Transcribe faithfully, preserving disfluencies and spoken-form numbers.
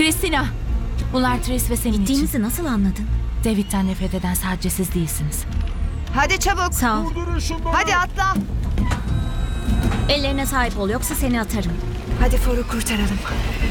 Christina! Bunlar Trace ve senin için. Gittiğimizi nasıl anladın? David'den nefret eden sadece siz değilsiniz. Hadi çabuk. Sağ ol. Durdurun şunları. Hadi atla. Ellerine sahip ol yoksa seni atarım. Hadi For'u kurtaralım.